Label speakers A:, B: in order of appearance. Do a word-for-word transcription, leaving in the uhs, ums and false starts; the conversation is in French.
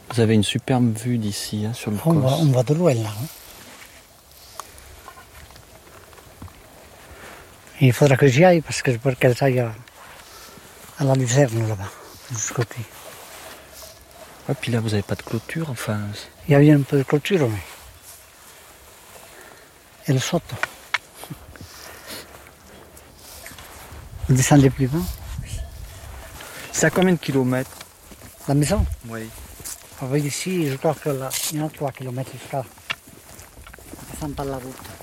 A: Vous avez une superbe vue d'ici, hein, sur le
B: On voit,
A: Causse.
B: on voit de loin là. Hein. Il faudra que j'y aille parce que je veux qu'elle aille à, à la luzerne là-bas, de ce côté.
A: Ouais, puis là, vous n'avez pas de clôture, enfin...
B: Il y avait un peu de clôture, mais... Elle saute. Vous descendez plus bas.
A: C'est à combien de kilomètres?
B: La maison?
A: Oui.
B: On va ici, je crois qu'il y en a trois kilomètres jusqu'à... On descend par la route.